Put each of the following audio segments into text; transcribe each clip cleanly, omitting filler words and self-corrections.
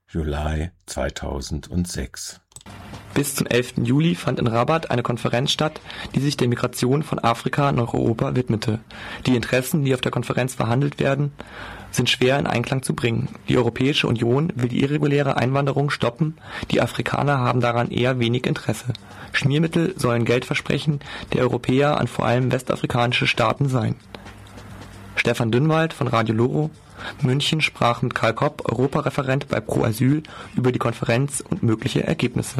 Juli 2006. Bis zum 11. Juli fand in Rabat eine Konferenz statt, die sich der Migration von Afrika nach Europa widmete. Die Interessen, die auf der Konferenz verhandelt werden, sind schwer in Einklang zu bringen. Die Europäische Union will die irreguläre Einwanderung stoppen, die Afrikaner haben daran eher wenig Interesse. Schmiermittel sollen Geldversprechen der Europäer an vor allem westafrikanische Staaten sein. Stefan Dünnwald von Radio Loro, München, sprach mit Karl Kopp, Europareferent bei Pro Asyl, über die Konferenz und mögliche Ergebnisse.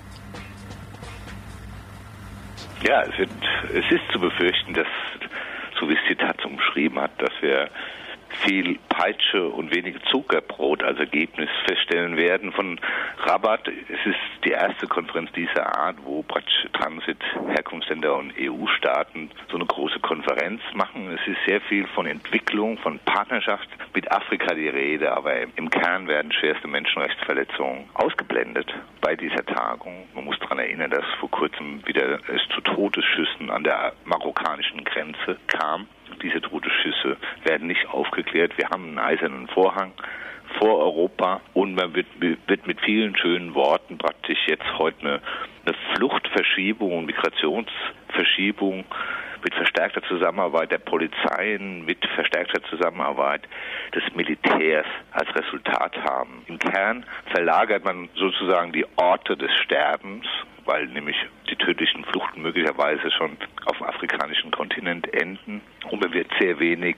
Ja, es ist zu befürchten, dass, so wie es die Taz umschrieben hat, dass wir viel Peitsche und wenig Zuckerbrot als Ergebnis feststellen werden von Rabat. Es ist die erste Konferenz dieser Art, wo praktisch Transit, Herkunftsländer und EU-Staaten so eine große Konferenz machen. Es ist sehr viel von Entwicklung, von Partnerschaft mit Afrika die Rede, aber im Kern werden schwerste Menschenrechtsverletzungen ausgeblendet bei dieser Tagung. Man muss daran erinnern, dass vor kurzem wieder es zu Todesschüssen an der marokkanischen Grenze kam. Diese Todesschüsse werden nicht aufgeklärt. Wir haben einen eisernen Vorhang vor Europa und man wird mit vielen schönen Worten praktisch jetzt heute eine Fluchtverschiebung und Migrationsverschiebung mit verstärkter Zusammenarbeit der Polizeien, mit verstärkter Zusammenarbeit des Militärs als Resultat haben. Im Kern verlagert man sozusagen die Orte des Sterbens, weil nämlich die tödlichen Fluchten möglicherweise schon auf dem afrikanischen Kontinent enden. Und man wird sehr wenig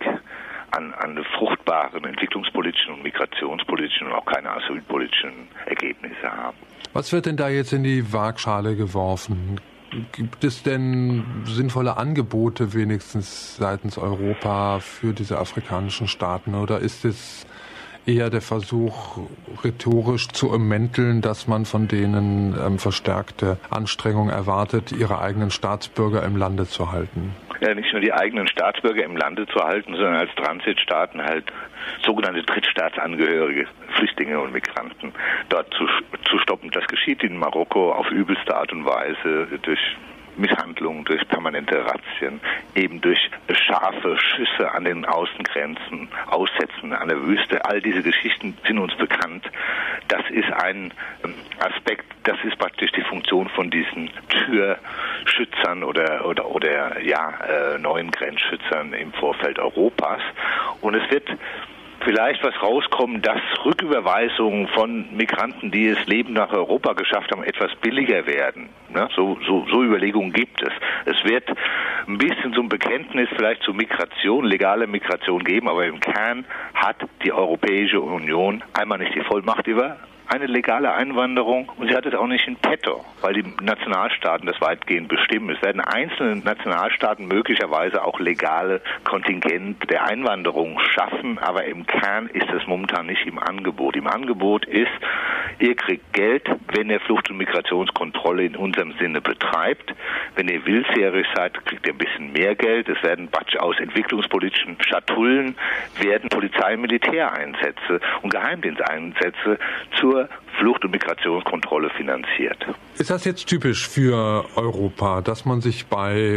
an fruchtbaren entwicklungspolitischen und migrationspolitischen und auch keine asylpolitischen Ergebnisse haben. Was wird denn da jetzt in die Waagschale geworfen? Gibt es denn sinnvolle Angebote wenigstens seitens Europa für diese afrikanischen Staaten oder ist es eher der Versuch, rhetorisch zu ermänteln, dass man von denen verstärkte Anstrengungen erwartet, ihre eigenen Staatsbürger im Lande zu halten? Ja, nicht nur die eigenen Staatsbürger im Lande zu halten, sondern als Transitstaaten halt sogenannte Drittstaatsangehörige, Flüchtlinge und Migranten dort zu stoppen. Das geschieht in Marokko auf übelste Art und Weise durch Misshandlungen, durch permanente Razzien, eben durch scharfe Schüsse an den Außengrenzen, Aussetzen an der Wüste. All diese Geschichten sind uns bekannt. Das ist ein Aspekt, das ist praktisch die Funktion von diesen Türschützern oder neuen Grenzschützern im Vorfeld Europas. Und es wird vielleicht was rauskommen, dass Rücküberweisungen von Migranten, die es Leben nach Europa geschafft haben, etwas billiger werden. Ne? So Überlegungen gibt es. Es wird ein bisschen so ein Bekenntnis vielleicht zu Migration, legale Migration geben, aber im Kern hat die Europäische Union einmal nicht die Vollmacht über eine legale Einwanderung und sie hat es auch nicht in petto, weil die Nationalstaaten das weitgehend bestimmen. Es werden einzelne Nationalstaaten möglicherweise auch legale Kontingente der Einwanderung schaffen, aber im Kern ist das momentan nicht im Angebot. Im Angebot ist, ihr kriegt Geld, wenn ihr Flucht- und Migrationskontrolle in unserem Sinne betreibt. Wenn ihr willfährig seid, kriegt ihr ein bisschen mehr Geld. Es werden aus entwicklungspolitischen Schatullen werden Polizei- und Militäreinsätze und Geheimdiensteinsätze zur Flucht- und Migrationskontrolle finanziert. Ist das jetzt typisch für Europa, dass man sich bei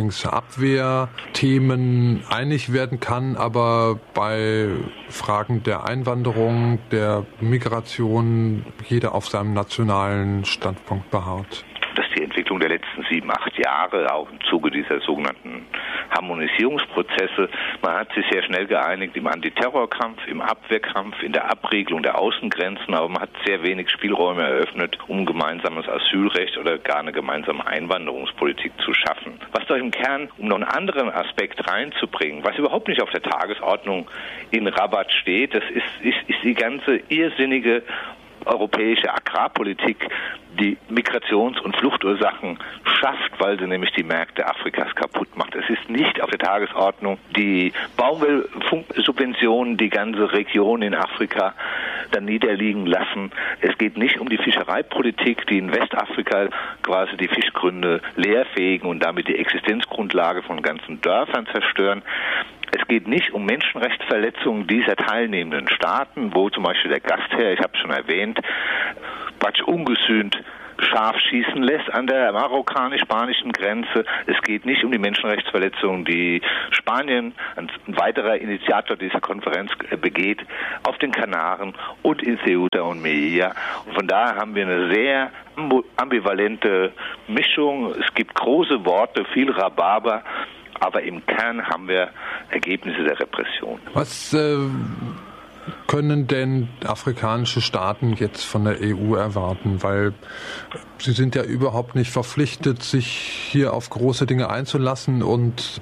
Flüchtlingsabwehrthemen einig werden kann, aber bei Fragen der Einwanderung, der Migration jeder auf seinem nationalen Standpunkt beharrt? Dass die Entwicklung der letzten 7, 8 Jahre, auch im Zuge dieser sogenannten Harmonisierungsprozesse, man hat sich sehr schnell geeinigt im Antiterrorkampf, im Abwehrkampf, in der Abregelung der Außengrenzen, aber man hat sehr wenig Spielräume eröffnet, um ein gemeinsames Asylrecht oder gar eine gemeinsame Einwanderungspolitik zu schaffen. Was doch im Kern, um noch einen anderen Aspekt reinzubringen, was überhaupt nicht auf der Tagesordnung in Rabat steht, das ist die ganze irrsinnige europäische Agrarpolitik, die Migrations- und Fluchtursachen schafft, weil sie nämlich die Märkte Afrikas kaputt macht. Es ist nicht auf der Tagesordnung, die Baumwollsubventionen die ganze Region in Afrika dann niederliegen lassen. Es geht nicht um die Fischereipolitik, die in Westafrika quasi die Fischgründe leerfegen und damit die Existenzgrundlage von ganzen Dörfern zerstören. Es geht nicht um Menschenrechtsverletzungen dieser teilnehmenden Staaten, wo zum Beispiel der Gastherr, ich habe es schon erwähnt, praktisch ungesühnt scharf schießen lässt an der marokkanisch-spanischen Grenze. Es geht nicht um die Menschenrechtsverletzungen, die Spanien, ein weiterer Initiator dieser Konferenz, begeht auf den Kanaren und in Ceuta und Melilla. Und von daher haben wir eine sehr ambivalente Mischung. Es gibt große Worte, viel Rhabarber, aber im Kern haben wir Ergebnisse der Repression. Was können denn afrikanische Staaten jetzt von der EU erwarten? Weil sie sind ja überhaupt nicht verpflichtet, sich hier auf große Dinge einzulassen, und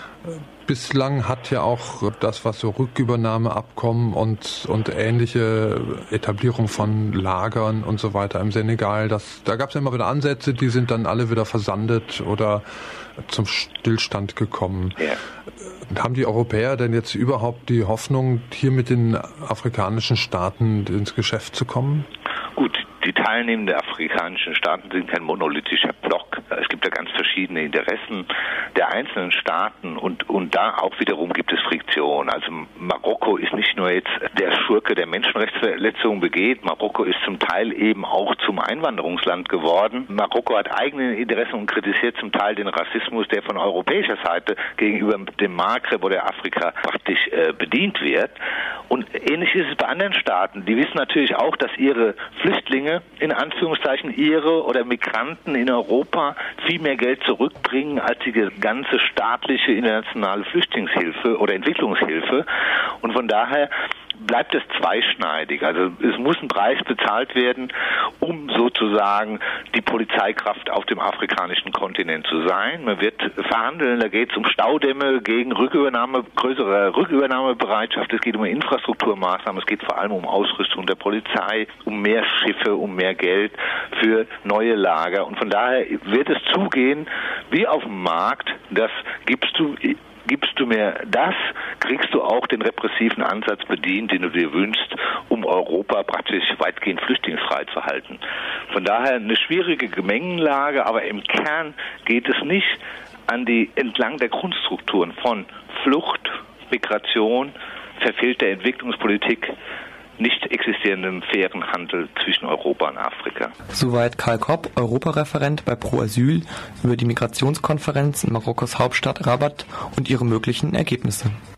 bislang hat ja auch das, was so Rückübernahmeabkommen und ähnliche Etablierung von Lagern und so weiter im Senegal, da gab es ja immer wieder Ansätze, die sind dann alle wieder versandet oder zum Stillstand gekommen. Ja. Haben die Europäer denn jetzt überhaupt die Hoffnung, hier mit den afrikanischen Staaten ins Geschäft zu kommen? Gut, die teilnehmenden afrikanischen Staaten sind kein monolithischer Block. Es gibt ja ganz verschiedene Interessen der einzelnen Staaten und da auch wiederum gibt es Friktion. Also Marokko ist nicht nur jetzt der Schurke, der Menschenrechtsverletzungen begeht. Marokko ist zum Teil eben auch zum Einwanderungsland geworden. Marokko hat eigene Interessen und kritisiert zum Teil den Rassismus, der von europäischer Seite gegenüber dem Maghreb oder Afrika praktisch bedient wird. Und ähnlich ist es bei anderen Staaten. Die wissen natürlich auch, dass ihre Flüchtlinge, in Anführungszeichen ihre oder Migranten in Europa viel mehr Geld zurückbringen als die ganze staatliche internationale Flüchtlingshilfe oder Entwicklungshilfe. Und von daher bleibt es zweischneidig. Also es muss ein Preis bezahlt werden, um sozusagen die Polizeikraft auf dem afrikanischen Kontinent zu sein. Man wird verhandeln, da geht es um Staudämme gegen größere Rückübernahmebereitschaft, es geht um Infrastrukturmaßnahmen, es geht vor allem um Ausrüstung der Polizei, um mehr Schiffe, um mehr Geld für neue Lager. Und von daher wird es zugehen, wie auf dem Markt, das gibst du mir das, kriegst du auch den repressiven Ansatz bedient, den du dir wünschst, um Europa praktisch weitgehend flüchtlingsfrei zu halten. Von daher eine schwierige Gemengenlage, aber im Kern geht es nicht entlang der Grundstrukturen von Flucht, Migration, verfehlter Entwicklungspolitik, nicht existierendem fairen Handel zwischen Europa und Afrika. Soweit Karl Kopp, Europareferent bei Pro Asyl, über die Migrationskonferenz in Marokkos Hauptstadt Rabat und ihre möglichen Ergebnisse.